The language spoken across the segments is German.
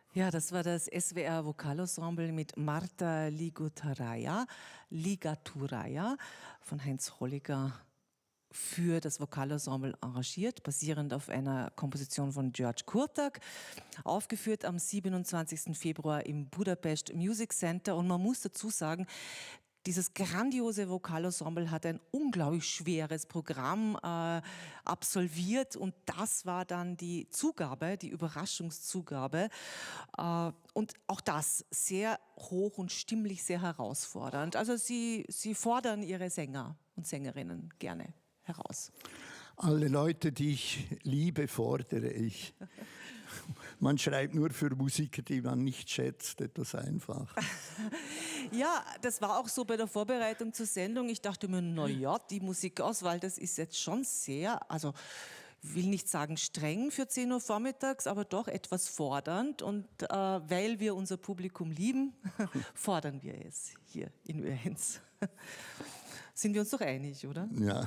Ja, das war das SWR Vokalensemble mit Marta Ligutaraia von Heinz Holliger für das Vokalensemble arrangiert, basierend auf einer Komposition von György Kurtak, aufgeführt am 27. Februar im Budapest Music Center. Und man muss dazu sagen, dieses grandiose Vokalensemble hat ein unglaublich schweres Programm absolviert und das war dann die Zugabe, die Überraschungszugabe. Und auch das sehr hoch und stimmlich sehr herausfordernd. Also sie fordern ihre Sänger und Sängerinnen gerne heraus. Alle Leute, die ich liebe, fordere ich. Man schreibt nur für Musiker, die man nicht schätzt, etwas einfach. Ja, das war auch so bei der Vorbereitung zur Sendung. Ich dachte mir, na ja, die Musikauswahl, das ist jetzt schon sehr, also will nicht sagen streng für 10 Uhr vormittags, aber doch etwas fordernd. Und weil wir unser Publikum lieben, fordern wir es hier in Ö1. Sind wir uns doch einig, oder? Ja.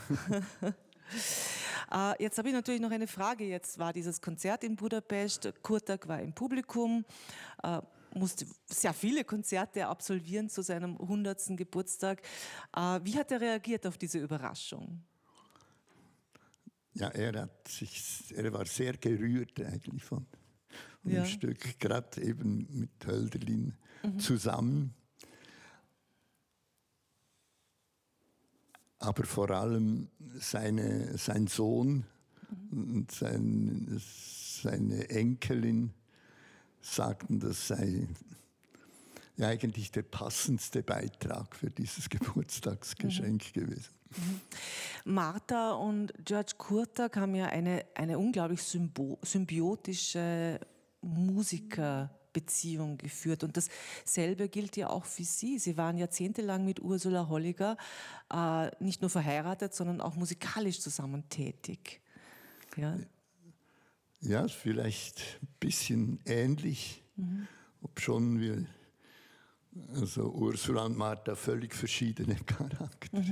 Jetzt habe ich natürlich noch eine Frage. Jetzt war dieses Konzert in Budapest, Kurtak war im Publikum, musste sehr viele Konzerte absolvieren zu seinem 100. Geburtstag. Wie hat er reagiert auf diese Überraschung? Ja, er war sehr gerührt eigentlich von dem Stück, gerade eben mit Hölderlin zusammen. Aber vor allem sein Sohn und seine Enkelin sagten, das sei ja eigentlich der passendste Beitrag für dieses Geburtstagsgeschenk gewesen. Marta und György Kurtak haben ja eine unglaublich symbiotische Musikerbeziehung geführt. Und dasselbe gilt ja auch für Sie. Sie waren jahrzehntelang mit Ursula Holliger nicht nur verheiratet, sondern auch musikalisch zusammen tätig. Ja, vielleicht ein bisschen ähnlich, obschon wir, also Ursula und Marta, völlig verschiedene Charaktere.